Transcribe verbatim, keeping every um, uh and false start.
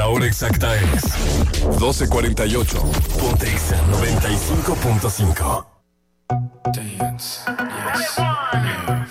La hora exacta es doce cuarenta y ocho. Ponte Exa noventa y cinco punto cinco. Dance, yes, move.